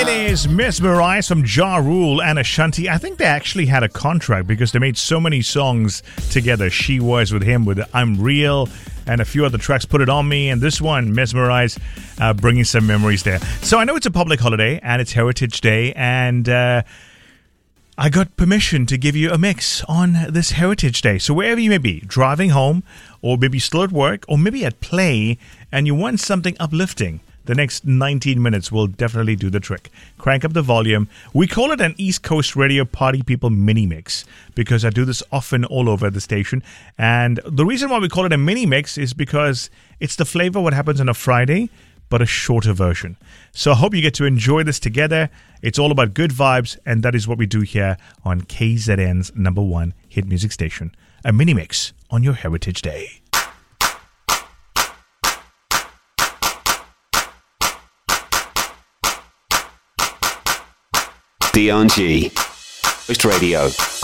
It is Mesmerized from Ja Rule and Ashanti. I think they actually had a contract because they made so many songs together. She Was with him with I'm Real and a few other tracks, Put It On Me, and this one, Mesmerized, bringing some memories there. So I know it's a public holiday and it's Heritage Day, and I got permission to give you a mix on this Heritage Day. So wherever you may be, driving home, or maybe still at work, or maybe at play, and you want something uplifting, the next 19 minutes will definitely do the trick. Crank up the volume. We call it an East Coast Radio Party People mini mix because I do this often all over the station. And the reason why we call it a mini mix is because it's the flavor of what happens on a Friday, but a shorter version. So I hope you get to enjoy this together. It's all about good vibes, and that is what we do here on KZN's #1 hit music station. A mini mix on your Heritage Day. DRG Coast Radio.